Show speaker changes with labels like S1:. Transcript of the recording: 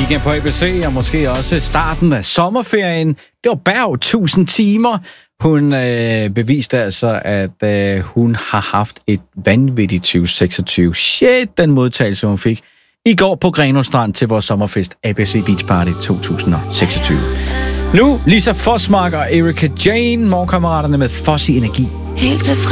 S1: Weekend på ABC, og måske også starten af sommerferien. Det var Berg, 1000 timer. Hun beviste altså, at hun har haft et vanvittigt 2026. Shit, den modtagelse, hun fik i går på Grenaa Strand til vores sommerfest ABC Beach Party 2026. Nu Lisa Forsmark og Erika Jane, morgenkammeraterne med Foss i Energi.
S2: Helt tilfreds.